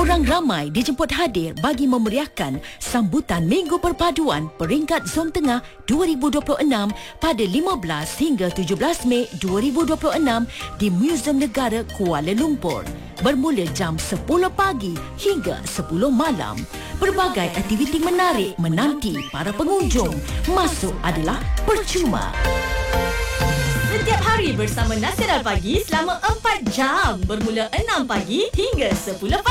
Orang ramai dijemput hadir bagi memeriahkan sambutan Minggu Perpaduan peringkat Zon Tengah 2026 pada 15 hingga 17 Mei 2026 di Muzium Negara Kuala Lumpur. Bermula jam 10 pagi hingga 10 malam. Berbagai aktiviti menarik menanti para pengunjung. Masuk adalah percuma. Setiap hari bersama Nasional Pagi selama 4 jam bermula 6 pagi hingga 10 pagi.